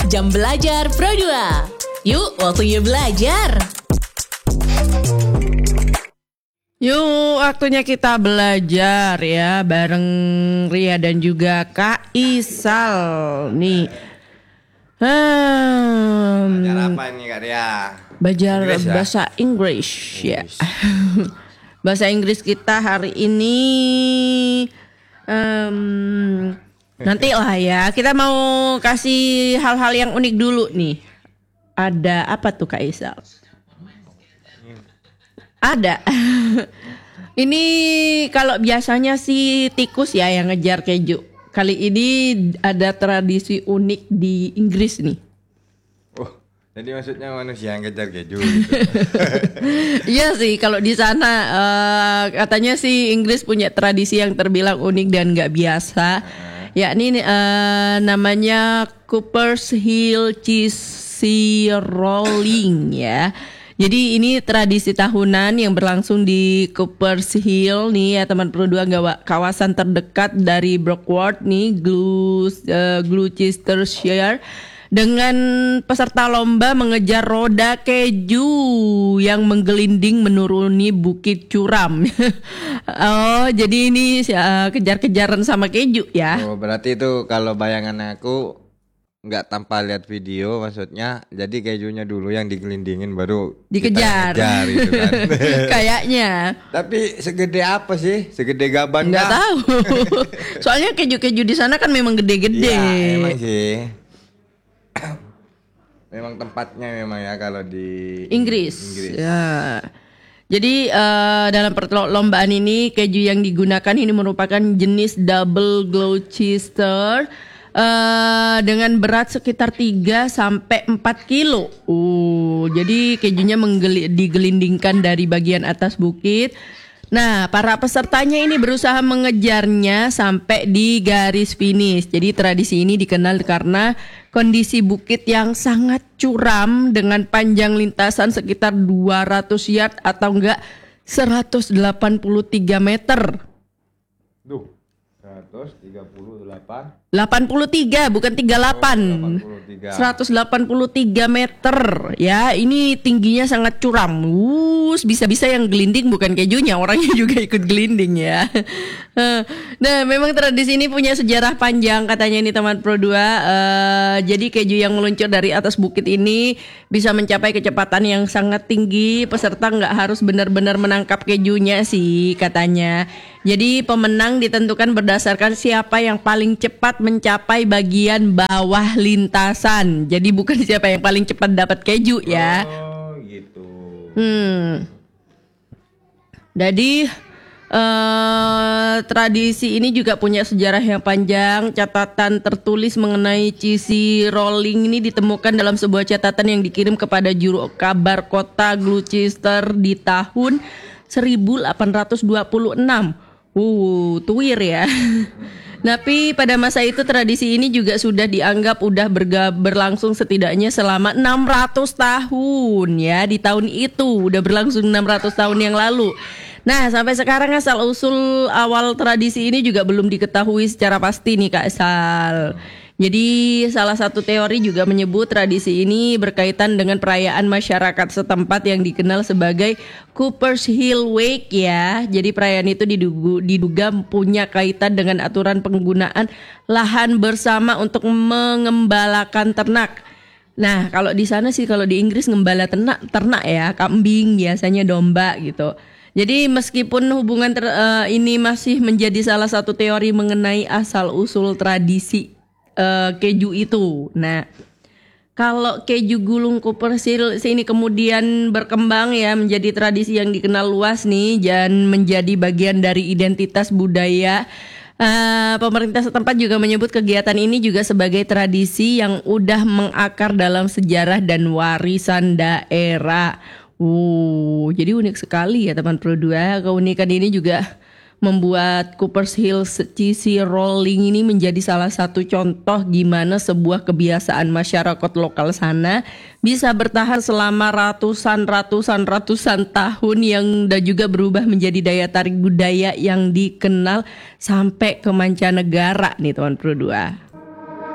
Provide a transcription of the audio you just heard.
Jam Belajar Pro 2. Yuk, waktunya belajar. Yuk, waktunya kita belajar ya bareng Ria dan juga Kak Isal nih. Belajar apa ini Kak Ria? Belajar Inggris ya? bahasa Inggris ya. Bahasa Inggris kita hari ini nanti lah ya. Kita mau kasih hal-hal yang unik dulu nih. Ada apa tuh Kak Isal? Ada. Ini kalau biasanya sih tikus ya yang ngejar keju. Kali ini ada tradisi unik di Inggris nih. Oh, jadi maksudnya manusia yang kejar keju gitu. Iya sih, kalau di sana katanya sih Inggris punya tradisi yang terbilang unik dan nggak biasa. Yakni namanya Cooper's Hill Cheese Rolling ya. Jadi ini tradisi tahunan yang berlangsung di Cooper's Hill nih ya teman Pro 2, kawasan terdekat dari Brockworth nih, Gloucestershire, dengan peserta lomba mengejar roda keju yang menggelinding menuruni bukit curam. Oh, jadi ini kejar-kejaran sama keju ya. Oh, berarti itu kalau bayangan aku nggak tanpa lihat video, maksudnya jadi kejunya dulu yang digelindingin baru dikejar. Kita ngejar, gitu kan. Kayaknya. Tapi segede apa sih? Segede gaban nggak kah? tahu. Soalnya keju-keju di sana kan memang gede-gede. Ya, emang sih. Memang tempatnya memang ya kalau di Inggris. Ya. Jadi dalam perlombaan ini keju yang digunakan ini merupakan jenis double Gloucester dengan berat sekitar 3 sampai 4 kilo. Jadi kejunya digelindingkan dari bagian atas bukit. Nah, para pesertanya ini berusaha mengejarnya sampai di garis finish. Jadi tradisi ini dikenal karena kondisi bukit yang sangat curam dengan panjang lintasan sekitar 200 yard atau enggak 183 meter. Duh, 138. 83 bukan 38. 183 meter ya. Ini tingginya sangat curam. Bisa-bisa yang gelinding bukan kejunya, orangnya juga ikut gelinding ya. Nah, memang tradisi ini punya sejarah panjang katanya ini teman Pro 2. Jadi keju yang meluncur dari atas bukit ini bisa mencapai kecepatan yang sangat tinggi. Peserta nggak harus benar-benar menangkap kejunya sih katanya. Jadi pemenang ditentukan berdasarkan siapa yang paling cepat mencapai bagian bawah lintasan. Jadi bukan siapa yang paling cepat dapat keju ya. Oh gitu. Jadi tradisi ini juga punya sejarah yang panjang. Catatan tertulis mengenai cheese rolling ini ditemukan dalam sebuah catatan yang dikirim kepada juru kabar kota Gloucester di tahun 1826. Tuwir ya. Tapi pada masa itu tradisi ini juga sudah dianggap udah berlangsung setidaknya selama 600 tahun ya. Di tahun itu udah berlangsung 600 tahun yang lalu. Nah, sampai sekarang asal usul awal tradisi ini juga belum diketahui secara pasti nih Kak Sal. Jadi salah satu teori juga menyebut tradisi ini berkaitan dengan perayaan masyarakat setempat yang dikenal sebagai Cooper's Hill Wake ya. Jadi perayaan itu diduga punya kaitan dengan aturan penggunaan lahan bersama untuk mengembalakan ternak. Nah, kalau di sana sih, kalau di Inggris ngembala ternak ya, kambing biasanya, domba gitu. Jadi meskipun hubungan ini masih menjadi salah satu teori mengenai asal usul tradisi keju itu. Nah, kalau keju gulung Cooper's Hill ini kemudian berkembang ya menjadi tradisi yang dikenal luas nih dan menjadi bagian dari identitas budaya. Pemerintah setempat juga menyebut kegiatan ini juga sebagai tradisi yang udah mengakar dalam sejarah dan warisan daerah. Jadi unik sekali ya teman Pro 2. Keunikan ini juga membuat Cooper's Hill Cheese Rolling ini menjadi salah satu contoh gimana sebuah kebiasaan masyarakat lokal sana bisa bertahan selama ratusan tahun yang dan juga berubah menjadi daya tarik budaya yang dikenal sampai ke mancanegara nih teman Pro 2.